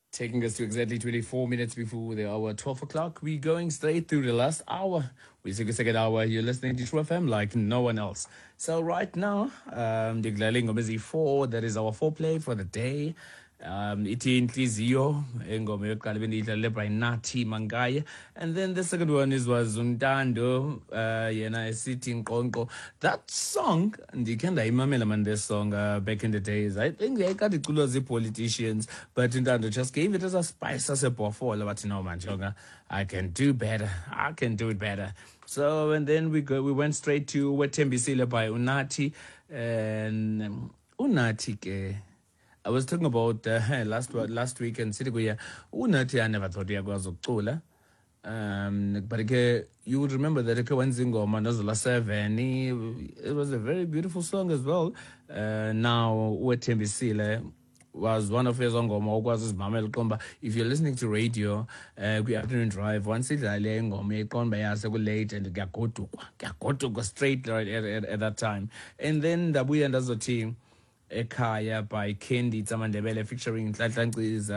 Taking us to exactly 24 minutes before the hour 12 o'clock. We're going straight through the last hour. We took a second hour. You're listening to True FM like no one else. So right now, declaring Ngomezi 4, that is our foreplay for the day. Iti Intlizio, Ngome yokuqala bendiyidlalele by Nathi Mangaye. And then the second one was Untando, yena esithi Nqonqo. That song, ndikhe ndayimamela man, this song back in the days. I think they got the politicians, but Untando just gave it as a spice, as a bofol. But no man, Jonga, I can do better. I can do it better. So, and then we went straight to Wetembisile by Unathi. And Unathi ke. I was talking about last week and Sitikuya. Unathi, I never thought he was ukucula. But you would remember that Wenzingo Manozula 7. It was a very beautiful song as well. Now Wetembisile was one of his ngoma okwazi uzimamela komba. If you're listening to radio kwi-afternoon drive, once idlale ingoma iqonda yase ku-late and kuyagodukwa straight right at that time. And then ndabuya ndazothi ekhaya by Candy Tsamandebele featuring Nhlanhla Nciza.